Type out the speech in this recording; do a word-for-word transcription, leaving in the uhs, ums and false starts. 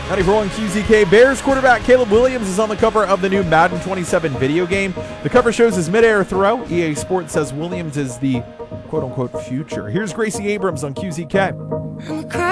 ninety-four point one Q Z K. Bears quarterback Caleb Williams is on the cover of the new Madden twenty-seven video game. The cover shows his midair throw. E A Sports says Williams is the quote-unquote future. Here's Gracie Abrams on Q Z K.